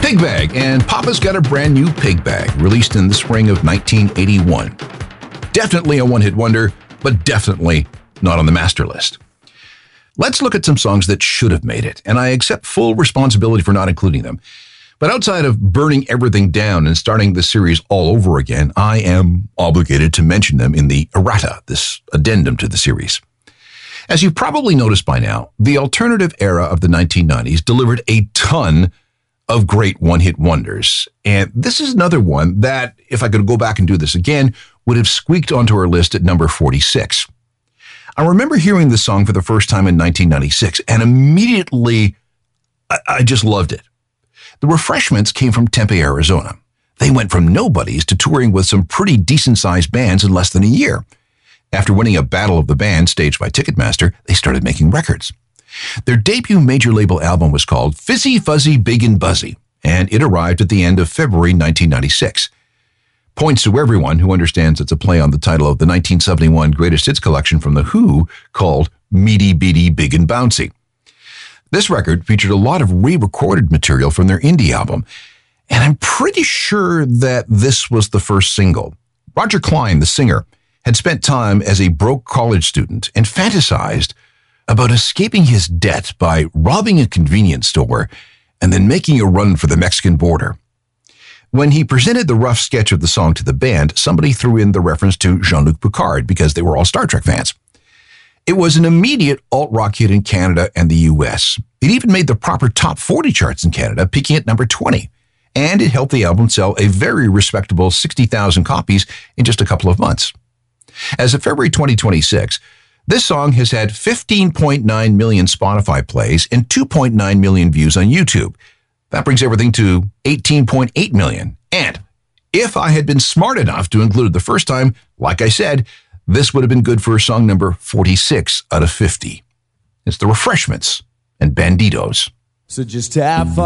Pig Bag, and Papa's got a brand new Pig Bag, released in the spring of 1981. Definitely a one-hit wonder, but definitely not on the master list. Let's look at some songs that should have made it, and I accept full responsibility for not including them. But outside of burning everything down and starting the series all over again, I am obligated to mention them in the errata, this addendum to the series. As you've probably noticed by now, the alternative era of the 1990s delivered a ton of great one-hit wonders. And this is another one that, if I could go back and do this again, would have squeaked onto our list at number 46. I remember hearing this song for the first time in 1996, and immediately I just loved it. The Refreshments came from Tempe, Arizona. They went from nobodies to touring with some pretty decent-sized bands in less than a year. After winning a Battle of the Band staged by Ticketmaster, they started making records. Their debut major label album was called Fizzy Fuzzy Big and Buzzy, and it arrived at the end of February 1996. Points to everyone who understands it's a play on the title of the 1971 Greatest Hits collection from The Who called Meaty Beady Big and Bouncy. This record featured a lot of re-recorded material from their indie album, and I'm pretty sure that this was the first single. Roger Clyne, the singer, had spent time as a broke college student and fantasized about escaping his debt by robbing a convenience store and then making a run for the Mexican border. When he presented the rough sketch of the song to the band, somebody threw in the reference to Jean-Luc Picard because they were all Star Trek fans. It was an immediate alt-rock hit in Canada and the US. It even made the proper top 40 charts in Canada, peaking at number 20. And it helped the album sell a very respectable 60,000 copies in just a couple of months. As of February 2026, this song has had 15.9 million Spotify plays and 2.9 million views on YouTube. That brings everything to 18.8 million. And if I had been smart enough to include it the first time, like I said, this would have been good for song number 46 out of 50. It's The Refreshments and Bandidos. So just have fun.